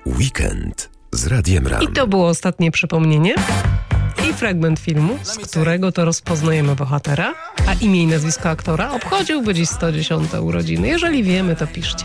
Weekend z Radiem Ram. I to było ostatnie przypomnienie i fragment filmu, z którego to rozpoznajemy bohatera, a imię i nazwisko aktora obchodziłby dziś 110. urodziny. Jeżeli wiemy, to piszcie.